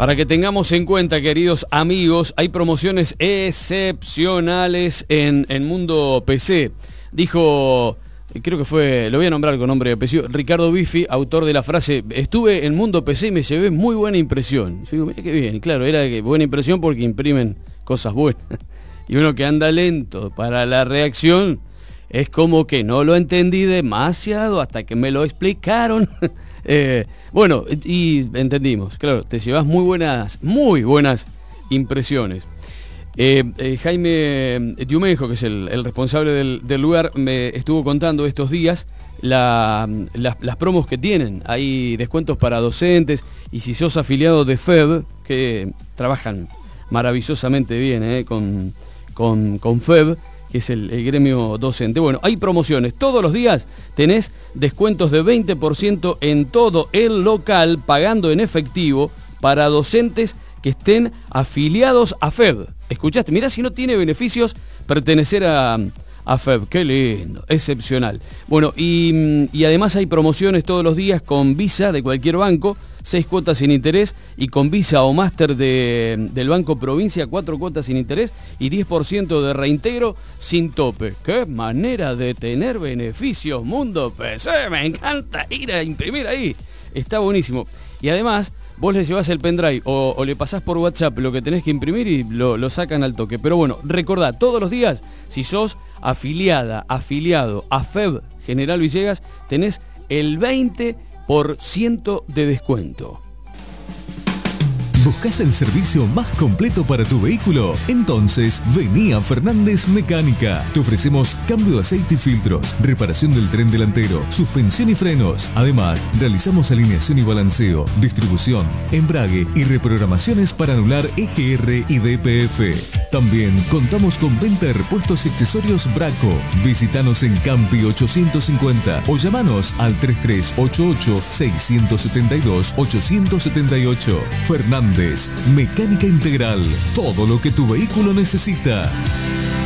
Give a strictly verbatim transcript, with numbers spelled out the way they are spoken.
Para que tengamos en cuenta, queridos amigos, hay promociones excepcionales en, en Mundo P C. Dijo, creo que fue, lo voy a nombrar con nombre y apellido, Ricardo Biffi, autor de la frase, estuve en Mundo P C y me llevé muy buena impresión. Yo digo, mira qué bien, y claro, era buena impresión porque imprimen cosas buenas. Y uno que anda lento para la reacción, es como que no lo entendí demasiado hasta que me lo explicaron. Eh, bueno, y entendimos, claro, te llevas muy buenas, muy buenas impresiones. Eh, eh, Jaime Diumejo, que es el, el responsable del, del lugar, me estuvo contando estos días la, las, las promos que tienen. Hay descuentos para docentes y si sos afiliado de F E B, que trabajan maravillosamente bien eh, con, con, con F E B, que es el, el gremio docente. Bueno, hay promociones. Todos los días tenés descuentos de veinte por ciento en todo el local, pagando en efectivo para docentes que estén afiliados a F E B. ¿Escuchaste? Mirá si no tiene beneficios pertenecer a, a F E B. Qué lindo, excepcional. Bueno, y, y además hay promociones todos los días con Visa de cualquier banco, seis cuotas sin interés, y con Visa o Master de, del Banco Provincia, cuatro cuotas sin interés y diez por ciento de reintegro sin tope. ¡Qué manera de tener beneficios, Mundo P C! Me encanta ir a imprimir ahí. Está buenísimo. Y además, vos le llevás el pendrive o, o le pasás por WhatsApp lo que tenés que imprimir y lo, lo sacan al toque. Pero bueno, recordá, todos los días, si sos afiliada, afiliado a F E B General Villegas, tenés el veinte por ciento de descuento. ¿Buscas el servicio más completo para tu vehículo? Entonces, vení a Fernández Mecánica. Te ofrecemos cambio de aceite y filtros, reparación del tren delantero, suspensión y frenos. Además, realizamos alineación y balanceo, distribución, embrague y reprogramaciones para anular E G R y D P F. También contamos con venta de repuestos y accesorios Braco. Visítanos en Campi ochocientos cincuenta o llamanos al tres tres ocho ocho, seis siete dos, ocho siete ocho. Fernández Mecánica Integral, todo lo que tu vehículo necesita.